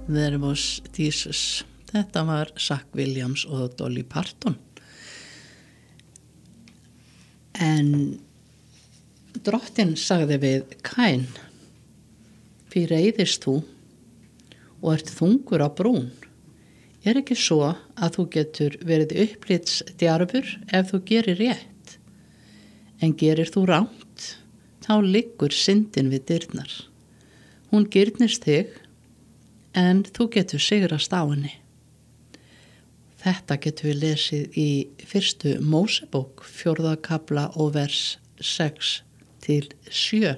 There was Jesus. Þetta var Zach Williams og Dolly Parton. En Drottinn sagði við Kain: Hví reiðist þú og ert þungur á brún? Er ekki svo að þú getur verið upplitsdjarfur ef þú gerir rétt? En gerir þú rangt, þá liggur syndin við dyrnar. Hún girnist þig, en þú getur sigrast á henni. Þetta getur við lesið í 1. Mósebók 4. kafla og vers 6-7.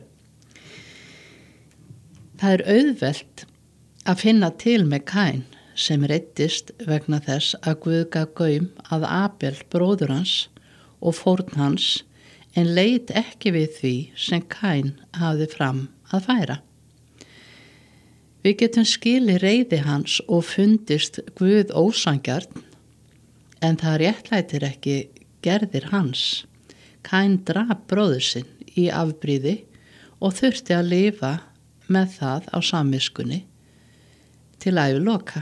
Það er auðvelt að finna til með Kain sem reiddist vegna þess að Guð gaf gaum að Abel bróður hans og fórn hans, en leit ekki við því sem Kain hafði fram að færa. Við getum skilið reiði hans og fundist Guð ósanngjarn, en það réttlætir ekki gerðir hans. Kain drap bróður sinn í afbrýði og þurfti að lifa með það á samviskunni til æviloka.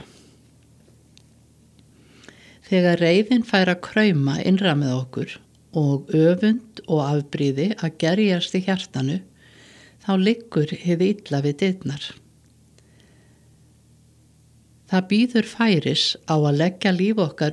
Þegar reiðin fær að krauma innra með okkur og öfund og afbrýði að gerjast í hjartanu, þá liggur hið illa við dyrnar. Það bíður færis á að leggja líf okkar